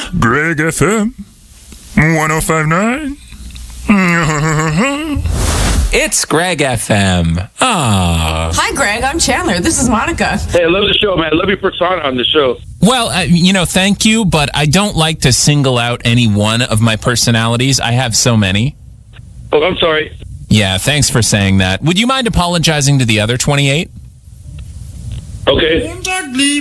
Greg FM 1059. It's Greg FM. Ah. Hi, Greg. I'm Chandler. This is Monica. Hey, I love the show, man. I love your persona on the show. Well, thank you, but I don't like to single out any one of my personalities. I have so many. Oh, I'm sorry. Yeah, thanks for saying that. Would you mind apologizing to the other 28? Okay.